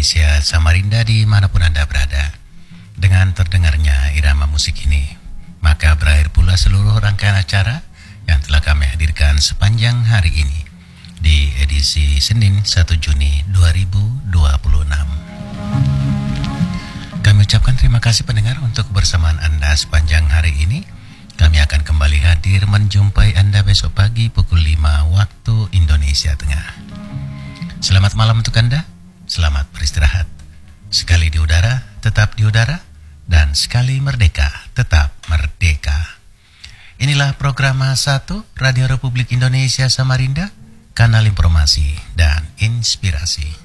Indonesia Samarinda dimanapun Anda berada. Dengan terdengarnya irama musik ini, maka berakhir pula seluruh rangkaian acara yang telah kami hadirkan sepanjang hari ini di edisi Senin 1 Juni 2026. Kami ucapkan terima kasih pendengar untuk kebersamaan Anda sepanjang hari ini. Kami akan kembali hadir menjumpai Anda besok pagi pukul 5 waktu Indonesia Tengah. Selamat malam untuk Anda, selamat beristirahat. Sekali di udara, tetap di udara, dan sekali merdeka, tetap merdeka. Inilah program 1 Radio Republik Indonesia Samarinda, kanal informasi dan inspirasi.